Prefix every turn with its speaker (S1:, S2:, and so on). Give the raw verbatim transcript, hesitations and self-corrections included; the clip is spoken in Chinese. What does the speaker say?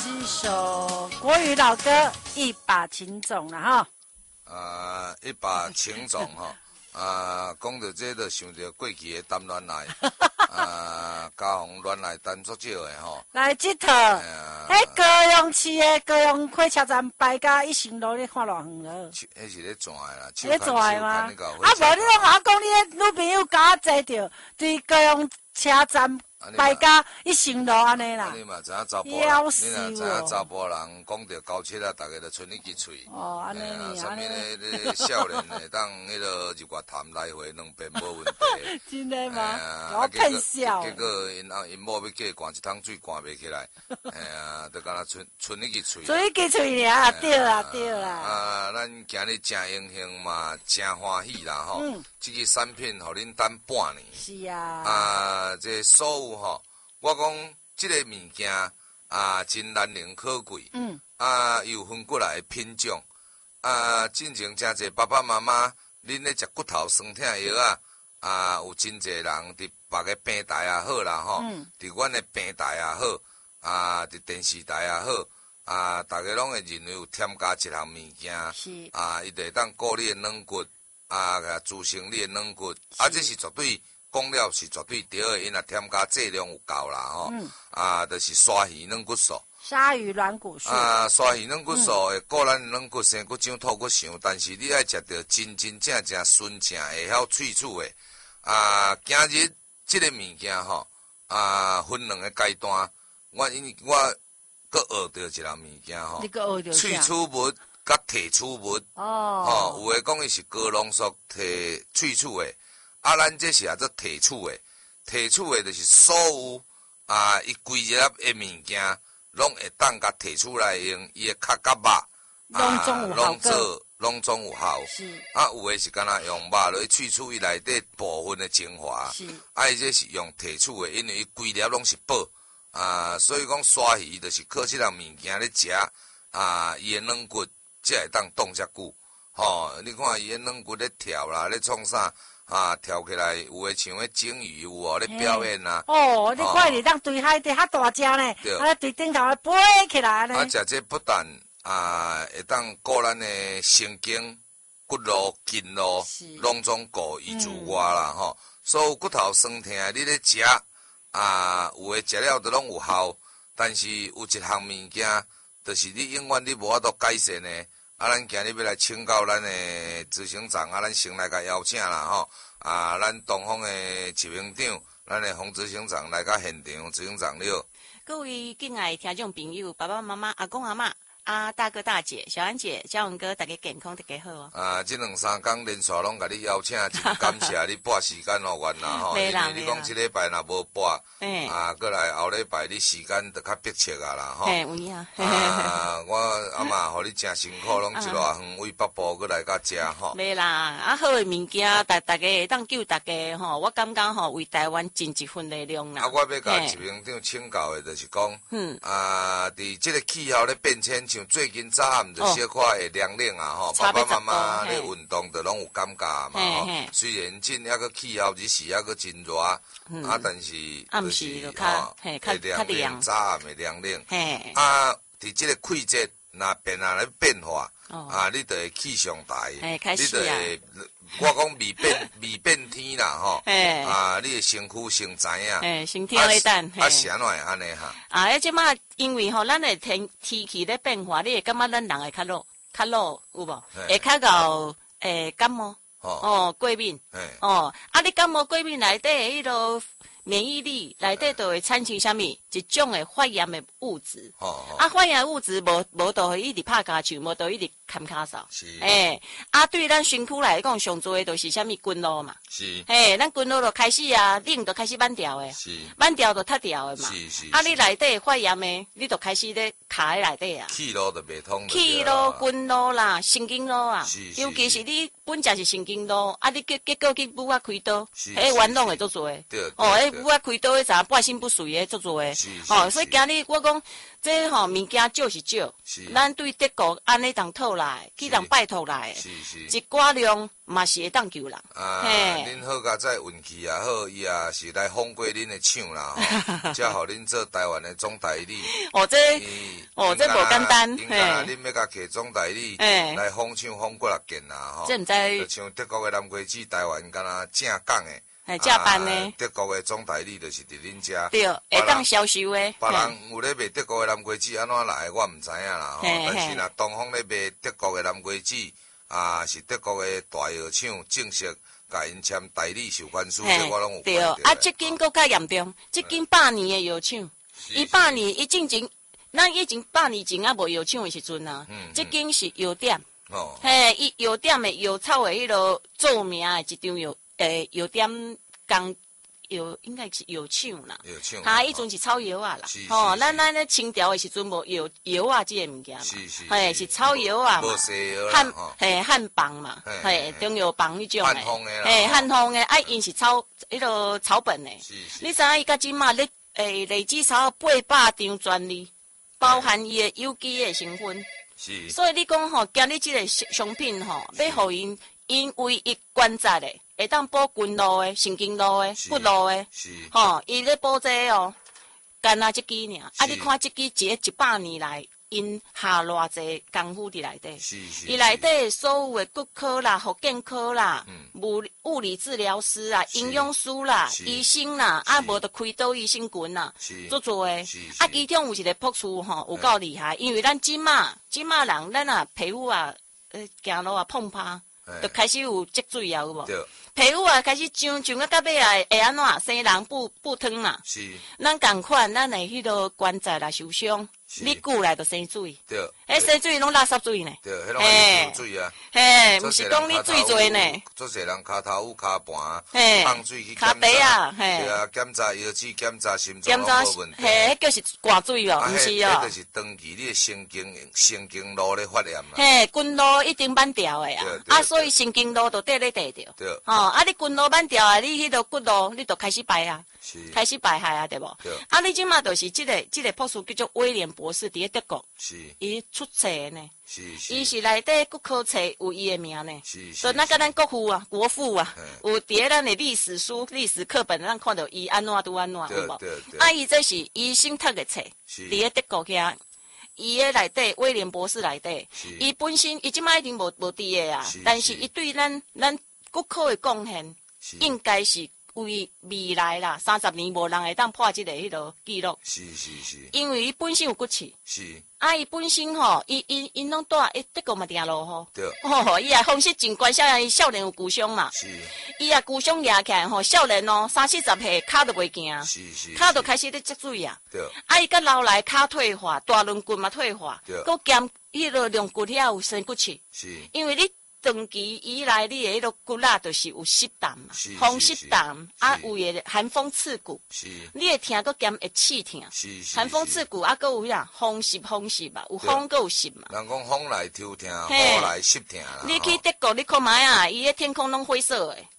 S1: 是一首国语老歌《一把情种》啦哈。
S2: 啊，一把情种哈，啊，讲到这就想到过去的谈恋爱，啊，家红恋爱谈足少的吼。
S1: 来这套，迄高雄市的高雄火车站摆甲一行路，你看偌远了？
S2: 迄是咧转的啦，
S1: 咧转的吗？啊，
S2: 无
S1: 你拢我讲你的女朋友甲我坐着，伫高雄车站。大家一行路安尼啦，
S2: 你嘛知影查甫人，你若知影查甫人讲到交七啊，大家就剩一支喙。
S1: 哦，安尼
S2: 呢，啥物咧咧少年呢，当迄落日月潭来回两遍无问题。
S1: 真的吗？我骗笑。
S2: 结果因阿因某要叫伊灌一桶水灌袂起来，哎呀，就敢若剩剩一支喙。
S1: 剩一支喙尔，对啦对啦。
S2: 啊，咱今日真荣幸嘛，真欢喜啦吼。嗯。这个产品互恁等半年。
S1: 是啊。
S2: 啊，这所有。吼，我讲即个物件啊，真难能可贵。嗯。啊，又分过来品种。啊，进前真侪爸爸妈妈，恁咧食骨头酸痛药啊，啊，有真侪人伫别个平台也好啦吼，伫、嗯、阮的平台也好，啊，伫电视台也好，啊，大家拢会认为有添加一项物件，是啊，伊就会当顾你的软骨，啊，滋生你的软骨，啊，这是绝对。讲了是绝对对的，因若添加剂量有够啦吼，嗯、啊，就是鲨鱼软骨素。
S1: 鲨鱼软骨素。啊，
S2: 鲨鱼软骨素会顾咱软骨生骨长、吐骨想，但是你爱食到真真正正纯正会晓萃取的。啊，今日这个物件吼，啊，分两个阶段，我因我搁学到一项物件吼，萃取物甲提取物。哦。吼，有诶讲伊是高浓缩提萃取的。啊，咱这是啊做提取的，提取的就是所有啊，伊规入的物件，拢会当甲提出来用，伊的壳甲肉啊，拢做拢总有效。是啊，有的是干那用肉来萃取伊内底部分的精华。是啊，伊这是用提取的，因为伊规粒拢是宝啊，所以讲鲨鱼就是靠这项物件咧食啊，伊的软骨才会当冻遮久。吼、哦，你看伊的软骨咧跳啦，咧创啥？啊，跳起来有诶像迄鲸鱼有哦，咧表演啊。
S1: 哦，你看你当对海底较大只呢，啊，对顶头飞起来呢。
S2: 啊，食这不但啊会当顾咱诶神经、骨路、筋路，拢总顾伊之外啦吼。所有骨头酸痛，你咧食啊，有诶食了都拢有效，但是有一项物件，就是你永远你无法度改善诶。啊，咱今日要来请教咱的执行长啊，咱先来甲邀请啦吼。啊，咱东方的执行长，咱的洪执行长来甲现场，执行长你好。
S3: 各位敬爱听众朋友，爸爸妈妈、阿公阿嬷。啊，大哥大姐、小安姐、嘉文哥，大家健康，大家好哦。
S2: 啊，这两三天连续拢甲你邀请，真感谢你拨时间互阮啦吼。因为你讲这礼拜若无拨，啊，过来后礼拜你时间就较迫切啊啦吼。
S3: 嘿，有影。
S2: 啊，我阿嬷互你真辛苦，拢一偌远为北部过来甲食吼。
S3: 袂啦，啊好的物件，大大家会当救大家吼，我感觉吼为台湾尽一份力量啦。
S2: 啊，我要甲执行长请教的，就是讲，嗯，啊，伫这个气候咧变迁。像最近早暗就小可会凉冷啊吼，爸爸妈妈咧运动就拢有感觉嘛吼。虽然真还个气候日时还个真热，啊，但是就是吼会凉冷，早暗会凉冷。啊，伫这个季节若变啊咧变化，啊，你就会气象台，你就会，我讲未变未变天啦吼。啊，你的身躯先知影。
S3: 诶，先听咧等。
S2: 啊，是安怎会安尼哈？
S3: 啊，迄即马因为吼，咱的天天气咧变化，你会感觉咱人会较老，较老有无？会较够诶感冒，哦，过敏，哦，啊，你感冒过敏内底迄落免疫力内底就会产生啥物？一种的发炎的物质。啊，发炎物质无无就会一直拍骹手，无就一直砍骹手。是。诶，啊，对咱身躯来讲，上做的就是啥物筋络嘛。是。诶，咱筋络就开始啊，冷就开始慢调的。是。慢调就塌掉的嘛。是是。啊，你内底发炎的，你就开始咧卡喺内底啊。
S2: 气路就袂通。
S3: 气路、筋络啦，神经络啊。是是。尤其是你本身是神经络，啊，你结结果去母啊开刀，迄冤枉会做做的。对。哦，迄母啊开刀迄阵半身不遂的做做的。哦，所以今日我讲，这吼物件少是少，咱对德国安尼当讨来，去人拜托来，一寡量嘛是会当救人。
S2: 啊，恁好甲在运气也好，伊也是来访过恁的厂啦，吼，才互恁做台湾的总代理。
S3: 哦，这哦，这无简单。
S2: 应该恁要甲客总代理来仿唱仿几六件啦吼。
S3: 这毋知。
S2: 就像德国的南瓜子，台湾敢若正港的。
S3: 系正办呢。
S2: 德国的总代理就是伫恁遮。
S3: 对，会当销售的。
S2: 别人有咧卖德国的南瓜子，安怎来？我毋知影啦吼。但是若东方咧卖德国的南瓜子，啊，是德国的大药厂正式。甲因签代理授权书，这我拢有。
S3: 对，啊，这间搁较严重，这间百年的药厂，伊百年，伊进前，咱以前百年前啊无药厂的时阵啊，这间是药店，嘿，伊药店的药草的迄落著名的一张药，诶，药店工药应该是药厂啦，
S2: 药厂，
S3: 哈，迄阵是草药啊啦，吼，咱咱咧清朝的时阵无药药啊这个物件嘛，嘿，是草药啊嘛，汉嘿汉方嘛，嘿中药房迄种诶，嘿汉方诶，啊因是草迄落草本诶，你知影伊甲即马咧诶累积超八百张专利，包含伊诶有机诶成分，所以你讲吼，今日即个商品吼，要互因因唯一关节诶。会当补筋络诶、神经络诶、骨络诶，吼，伊咧补这哦，干那即支尔。啊，你看即支一个一百年来，因下偌济功夫伫内底。伊内底所有诶骨科啦、复健科啦、物物理治疗师啦、营养师啦、医生啦，啊无就开刀医生群啦，做做诶。啊，其中有一个博士吼，有够厉害，因为咱即马即马人，咱啊皮肤啊，呃，行路啊碰趴，就开始有积水啊，有无？皮肤啊，开始上上到到尾啊，会安怎生人不不汤嘛？是。咱共款，咱的迄落关节啦受伤，你久来就生水。对。迄生水拢垃圾水呢。对，迄拢垃圾水啊。嘿，毋是讲你水多呢。
S2: 做侪人骹头有骹盘，放水去
S3: 骹底啊，嘿。
S2: 对啊，检查腰子，检查心脏拢无问题。
S3: 嘿，迄叫是挂水哦，毋是哦。
S2: 迄就是长期你的神经神经路咧发炎啦。
S3: 嘿，筋路一定慢调的啊，啊，所以神经路就得咧得着。对。哦。啊！你筋络慢调啊，你迄个骨络你就开始败啊，开始败害啊，对无？啊！你即马就是即个即个博士叫做威廉博士，伫咧德国，伊出册呢，伊是内底骨科册有伊的名呢，所以那甲咱国父啊、国父啊，有伫咧咱的历史书、历史课本，咱看到伊安怎拄安怎，有无？啊！伊这是医生读的册，伫咧德国遐。伊个内底威廉博士内底，伊本身伊即马一定无无伫个啊，但是伊对咱咱。骨科的贡献应该是为未来啦，三十年无人会当破即个迄落记录。是是是。因为伊本身有骨气。是。啊，伊本身吼，伊伊伊拢住诶德国嘛定落吼。对。吼，伊也风湿真关少年，伊少年有骨伤嘛。是。伊也骨伤压起来吼，少年哦，三四十岁骹都袂行。是是。骹都开始咧积水啊。对。啊，伊甲老来骹退化，大轮骨嘛退化。对。佮兼迄落龙骨遐有生骨气。是。因为你。长期以来，你的迄个骨啦，就是有湿淡嘛，风湿淡，啊，有诶寒风刺骨，你会听个兼会刺痛，寒风刺骨，啊，佮有啥风湿风湿嘛，有风佮有湿嘛。
S2: 人讲风来抽痛，雨来湿痛啦。
S3: 你去德国，你看卖啊，伊个天空拢灰色诶，